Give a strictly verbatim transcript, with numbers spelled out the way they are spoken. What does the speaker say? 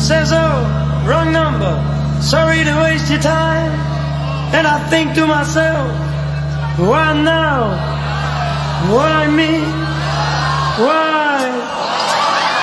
says, oh, wrong number, sorry to waste your time. And I think to myself, why now? What I mean? Why?